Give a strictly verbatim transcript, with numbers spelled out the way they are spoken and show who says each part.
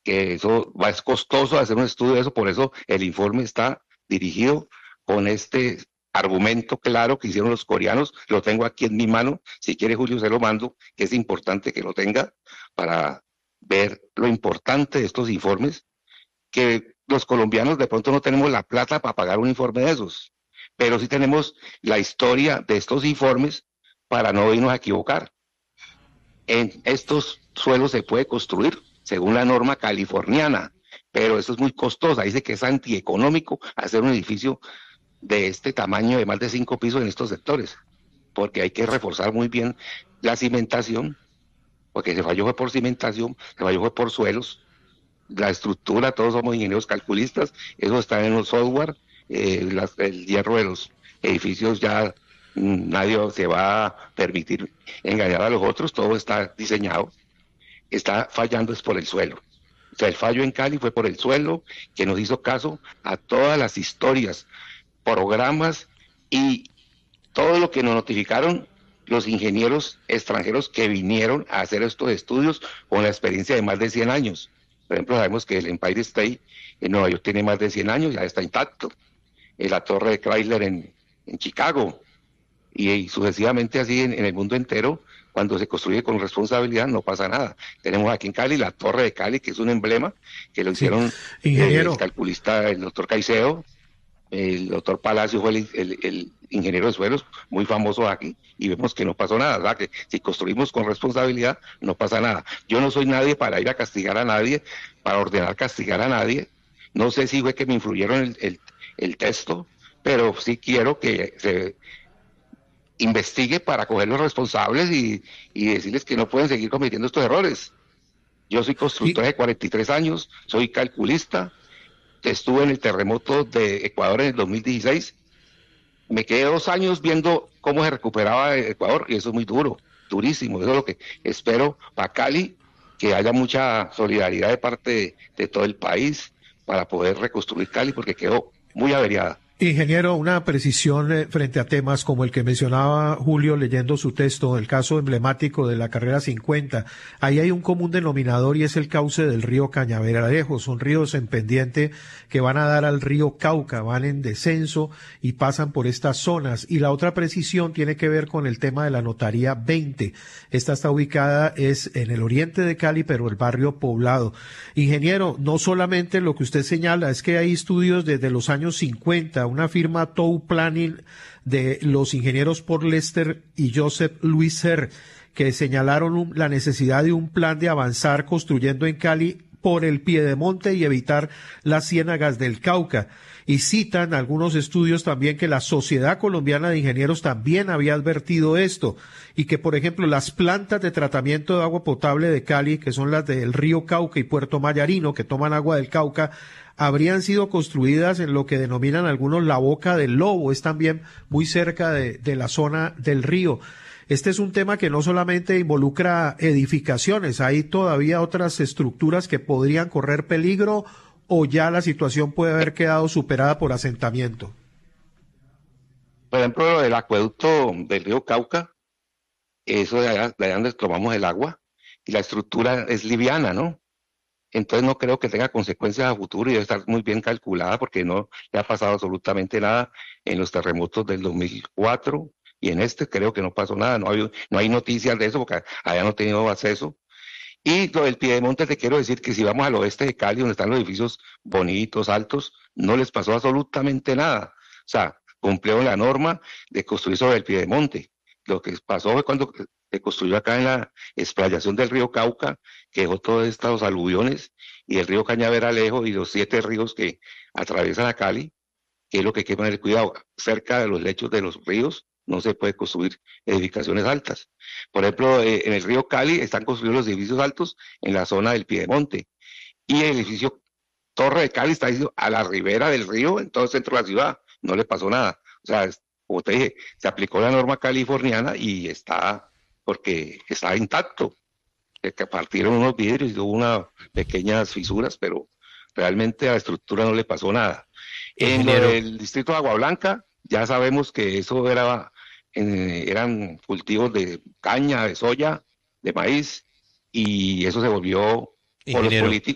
Speaker 1: que eso va, es costoso hacer un estudio de eso, por eso el informe está dirigido con este argumento claro que hicieron los coreanos, lo tengo aquí en mi mano, si quiere Julio se lo mando, que es importante que lo tenga para ver lo importante de estos informes, que los colombianos de pronto no tenemos la plata para pagar un informe de esos, pero sí tenemos la historia de estos informes para no irnos a equivocar. En estos suelos se puede construir según la norma californiana, pero eso es muy costoso, dice que es antieconómico hacer un edificio de este tamaño de más de cinco pisos en estos sectores, porque hay que reforzar muy bien la cimentación, porque se falló fue por cimentación, se falló fue por suelos, la estructura, todos somos ingenieros calculistas, eso está en los software, eh, las, el hierro de los edificios ya mm, nadie se va a permitir engañar a los otros, todo está diseñado, está fallando es por el suelo. O sea, el fallo en Cali fue por el suelo, que nos hizo caso a todas las historias, programas y todo lo que nos notificaron los ingenieros extranjeros que vinieron a hacer estos estudios con la experiencia de más de cien años. Por ejemplo, sabemos que el Empire State en Nueva York tiene más de cien años, ya está intacto. Eh, la torre de Chrysler en, en Chicago, y, y sucesivamente así en, en el mundo entero, cuando se construye con responsabilidad no pasa nada. Tenemos aquí en Cali la torre de Cali, que es un emblema, que lo
Speaker 2: Sí,
Speaker 1: hicieron eh, el
Speaker 2: ingeniero.
Speaker 1: calculista, el doctor Caicedo, el doctor Palacio fue el, el, el ingeniero de suelos muy famoso aquí, y vemos que no pasó nada, ¿verdad? Que si construimos con responsabilidad no pasa nada. Yo no soy nadie para ir a castigar a nadie, para ordenar castigar a nadie. No sé si fue que me influyeron el, el, el texto, pero sí quiero que se investigue para coger los responsables y, y decirles que no pueden seguir cometiendo estos errores. Yo soy constructor
Speaker 2: Y,
Speaker 1: de cuarenta y tres años, soy calculista, estuve en el terremoto de Ecuador en el dos mil dieciséis, me quedé dos años viendo cómo se recuperaba Ecuador y eso es muy duro, durísimo, eso es lo que espero para Cali, que haya mucha solidaridad de parte de, de todo el país para poder reconstruir Cali porque quedó muy averiada.
Speaker 2: Ingeniero, una precisión eh, frente a temas como el que mencionaba Julio leyendo su texto, el caso emblemático de la carrera cincuenta. Ahí hay un común denominador y es el cauce del río Cañaveralejo. Son ríos en pendiente que van a dar al río Cauca, van en descenso y pasan por estas zonas. Y la otra precisión tiene que ver con el tema de la notaría veinte. Esta está ubicada es en el oriente de Cali, pero el barrio Poblado. Ingeniero, no solamente lo que usted señala, es que hay estudios desde los años cincuenta, una firma Tow Planning de los ingenieros Paul Lester y Joseph Louis Herr, que señalaron un, la necesidad de un plan de avanzar construyendo en Cali por el piedemonte y evitar las ciénagas del Cauca. Y citan algunos estudios también que la Sociedad Colombiana de Ingenieros también había advertido esto, y que, por ejemplo, las plantas de tratamiento de agua potable de Cali, que son las del río Cauca y Puerto Mayarino, que toman agua del Cauca, habrían sido construidas en lo que denominan algunos la Boca del Lobo, es también muy cerca de, de la zona del río. Este es un tema que no solamente involucra edificaciones, hay todavía otras estructuras que podrían correr peligro o ya la situación puede haber quedado superada por asentamiento.
Speaker 1: Por ejemplo, el acueducto del río Cauca, eso de allá, de allá donde tomamos el agua, y la estructura es liviana, ¿no? Entonces no creo que tenga consecuencias a futuro y debe estar muy bien calculada porque no le ha pasado absolutamente nada en los terremotos del dos mil cuatro y en este creo que no pasó nada, no hay, no hay noticias de eso porque allá no he tenido acceso. Y lo del Piedemonte te quiero decir que si vamos al oeste de Cali, donde están los edificios bonitos, altos, no les pasó absolutamente nada. O sea, cumplieron la norma de construir sobre el Piedemonte. Lo que pasó fue cuando se construyó acá en la explayación del río Cauca, que dejó todos estos aluviones, y el río Cañaveralejo y los siete ríos que atraviesan a Cali, que es lo que hay que tener cuidado. Cerca de los lechos de los ríos no se puede construir edificaciones altas. Por ejemplo, eh, en el río Cali están construidos los edificios altos en la zona del Piedemonte, y el edificio Torre de Cali está a la ribera del río, en todo el centro de la ciudad, no le pasó nada. O sea, como te dije, se aplicó la norma californiana y está, porque está intacto. Que partieron unos vidrios y hubo unas pequeñas fisuras, pero realmente a la estructura no le pasó nada. En lo
Speaker 3: Ingeniero,
Speaker 1: del distrito de Agua Blanca, ya sabemos que eso era, eh, eran cultivos de caña, de soya, de maíz, y eso se volvió por los
Speaker 3: ingeniero.
Speaker 1: políticos